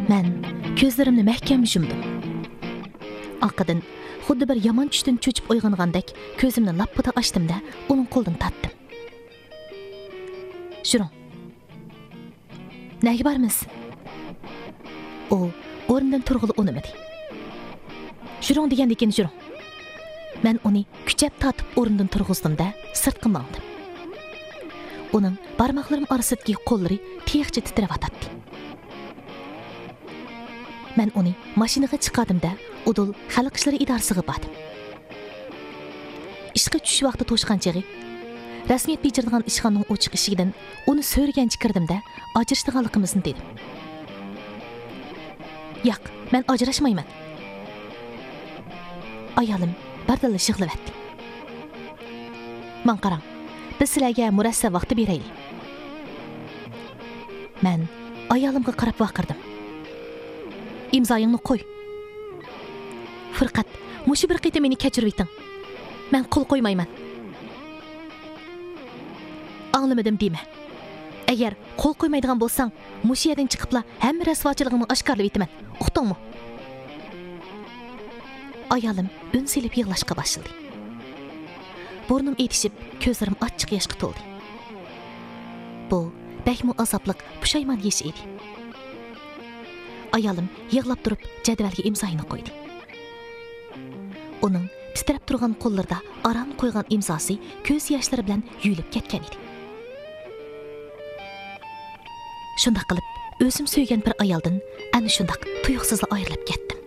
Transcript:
Mən gözlərimni məhkəm yumdum. Arqadan xuddi bir yaman tushdan cho'chib uyg'ongandek ko'zimni lappida ochdim-da, uning qo'lidan tatdim. Juring. Nega bormiz? U o'rnidan turg'ili unimadi. Juring degandekin juring. Men uni kuchab tatib o'rnidan turg'izdim-da, sirtqa mangdim. Uning barmoqlarim orasidagi qo'llari tiyaqcha titrab atadi. Men uni mashinaga chiqardim-da, udul xalq ishlari idorasiga bordim. Ishga tushish vaqti to'shqan chig'i rasmiyat bejirdigan ishxonaning ochiq eshigidan uni so'rgancha kirdim-da, ajrashdiganligimizni dedim. Yo'q, men ajrashmayman. Ayolim bardalla yig'layapti. Men qarang, biz sizlarga murassab vaqt beraylik. Men ayolimga qarab vaqirdim. İmzayını qo'y. Furqat, mushu bir qitim meni kechirib eting. Men qo'l qo'ymayman. Anglamadim dema. Agar qo'l qo'ymaydigan bo'lsang, mushu yerdan chiqibla hamma rasvochiligimni oshkorlab etaman. Uqdingmi? Ayolim un silib yig'lashga boshladi. Burnim etishib, ko'zlarim ochiq yoshga to'ldi. Bu bakmi azobliq pushaymon yesh edi. Ayolim yig'lab turib jadvalga imzosini qo'ydi. Uning titrab turgan qo'llarida aram qo'ygan imzosi ko'z yoshlari bilan yuyilib ketgan edi. Shunday qilib, o'zim suygan bir ayoldan ana shunday tuyuqsizla ayrilib ketdim.